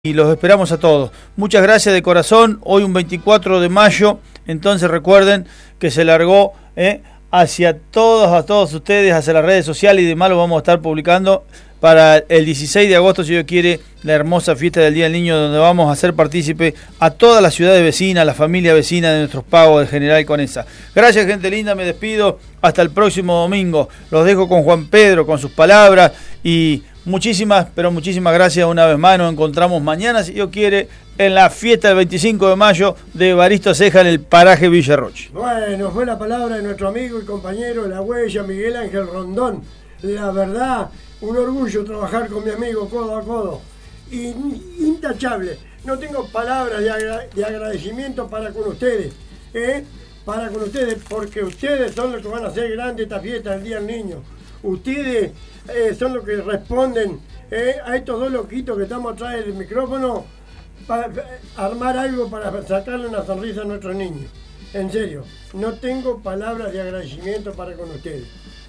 y los esperamos a todos. Muchas gracias de corazón. Hoy un 24 de mayo, entonces recuerden que se largó hacia todos ustedes, hacia las redes sociales y demás. Lo vamos a estar publicando para el 16 de agosto, si Dios quiere, la hermosa fiesta del Día del Niño, donde vamos a hacer partícipe a todas las ciudades vecinas, la familia vecina de nuestros pagos de General Conesa. Gracias, gente linda, me despido. Hasta el próximo domingo. Los dejo con Juan Pedro, con sus palabras y muchísimas gracias una vez más. Nos encontramos mañana, si Dios quiere, en la fiesta del 25 de mayo de Evaristo Ceja en el paraje Villarroche. Bueno, fue la palabra de nuestro amigo y compañero de La Huella, Miguel Ángel Rondón. La verdad, un orgullo trabajar con mi amigo codo a codo. Intachable. No tengo palabras de agradecimiento para con ustedes. Para con ustedes, porque ustedes son los que van a hacer grande esta fiesta del Día del Niño. Ustedes son los que responden a estos dos loquitos que estamos atrás del micrófono para armar algo para sacarle una sonrisa a nuestros niños. En serio, no tengo palabras de agradecimiento para con ustedes.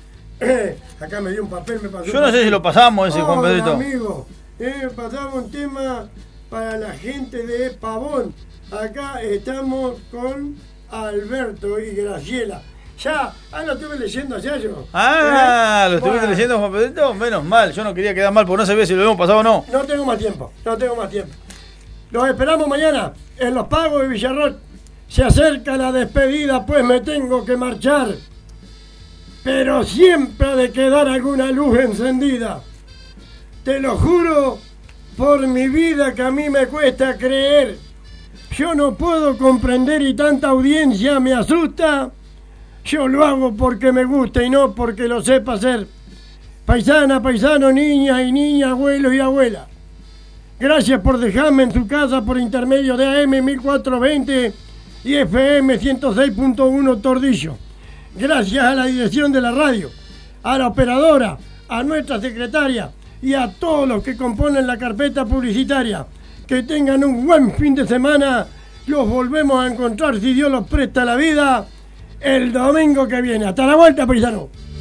Acá me dio un papel, me pasó. Yo no sé si lo pasamos ese, Juan Pedrito. Amigo, pasamos un tema para la gente de Pavón. Acá estamos con Alberto y Graciela. Ya, lo estuve leyendo allá yo. ¿Lo estuviste leyendo, Juan Pedrito? Menos mal, yo no quería quedar mal porque no sabía si lo habíamos pasado o no. No tengo más tiempo. Los esperamos mañana en los pagos de Villarroch. Se acerca la despedida, pues me tengo que marchar. Pero siempre ha de quedar alguna luz encendida. Te lo juro por mi vida que a mí me cuesta creer. Yo no puedo comprender y tanta audiencia me asusta. Yo lo hago porque me gusta y no porque lo sepa hacer. Paisana, paisano, niña y niña, abuelos y abuelas. Gracias por dejarme en su casa por intermedio de AM 1420 y FM 106.1 Tordillo. Gracias a la dirección de la radio, a la operadora, a nuestra secretaria y a todos los que componen la carpeta publicitaria. Que tengan un buen fin de semana. Los volvemos a encontrar, si Dios los presta la vida, el domingo que viene. Hasta la vuelta, paisano.